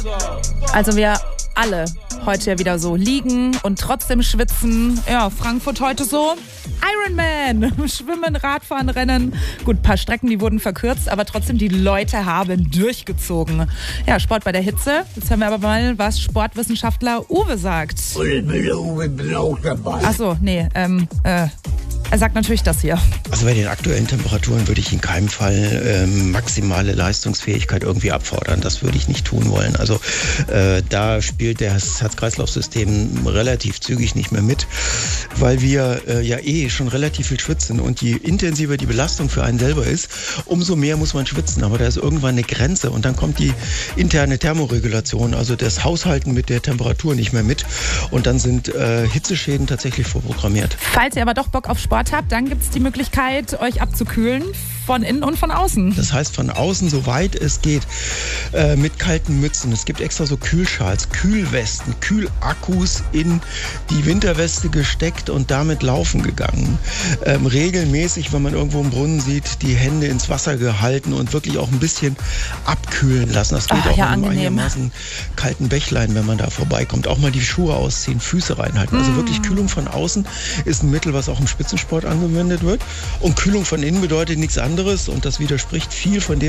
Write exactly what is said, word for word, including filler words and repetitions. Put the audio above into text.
Also wir alle heute ja wieder so liegen und trotzdem schwitzen. Ja, Frankfurt heute so Ironman, Schwimmen, Radfahren, Rennen. Gut, ein paar Strecken, die wurden verkürzt, aber trotzdem die Leute haben durchgezogen. Ja, Sport bei der Hitze. Jetzt hören wir aber mal, was Sportwissenschaftler Uwe sagt. Uwe bin auch dabei. Ach so, nee, ähm, äh, er sagt natürlich das hier. Also bei den aktuellen Temperaturen würde ich in keinem Fall äh, maximale Leistungsfähigkeit irgendwie abfordern. Das würde ich nicht tun wollen. Also äh, da spielt das Herz-Kreislauf-System relativ zügig nicht mehr mit, weil wir äh, ja eh schon relativ viel schwitzen. Und je intensiver die Belastung für einen selber ist, umso mehr muss man schwitzen. Aber da ist irgendwann eine Grenze und dann kommt die interne Thermoregulation, also das Haushalten mit der Temperatur nicht mehr mit. Und dann sind äh, Hitzeschäden tatsächlich vorprogrammiert. Falls ihr aber doch Bock auf Sport habt, dann gibt es die Möglichkeit, euch abzukühlen von innen und von außen. Das heißt von außen, soweit es geht, äh, mit kalten Mützen. Es gibt extra so Kühlschals, Kühlwesten, Kühlakkus in die Winterweste gesteckt und damit laufen gegangen. Ähm, regelmäßig, wenn man irgendwo einen Brunnen sieht, die Hände ins Wasser gehalten und wirklich auch ein bisschen abkühlen lassen. Das geht Ach, auch ja, in einem angenehm. einigermaßen kalten Bächlein, wenn man da vorbeikommt. Auch mal die Schuhe ausziehen, Füße reinhalten. Also wirklich Kühlung von außen ist ein Mittel, was auch im Spitzensport angewendet wird. Und Kühlung von innen bedeutet nichts anderes und das widerspricht viel von dem,